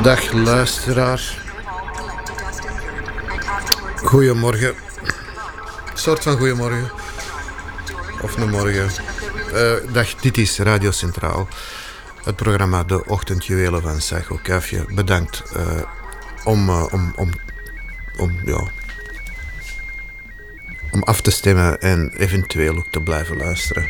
Dag luisteraar. Goedemorgen. Een soort van goedemorgen. Of een morgen. Dag, dit is Radio Centraal. Het programma De Ochtendjuwelen van Psycho Kuifje. Bedankt om af te stemmen en eventueel ook te blijven luisteren.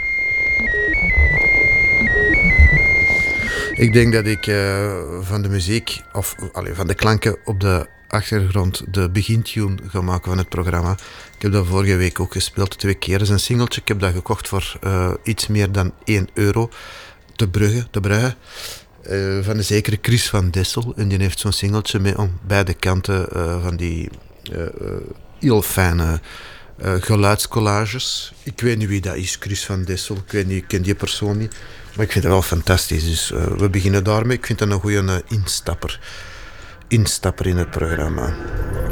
Ik denk dat ik van de muziek, van de klanken op de achtergrond, de begintune ga maken van het programma. Ik heb dat vorige week ook gespeeld, 2 keer. Dat is een singeltje. Ik heb dat gekocht voor iets meer dan €1. Te Brugge. Van de zekere Chris van Dessel. En die heeft zo'n singeltje met aan beide kanten van die heel fijne geluidscollages. Ik weet niet wie dat is, Chris van Dessel. Ik ken die persoon niet. Maar ik vind het wel fantastisch. Dus we beginnen daarmee. Ik vind dat een goede instapper in het programma.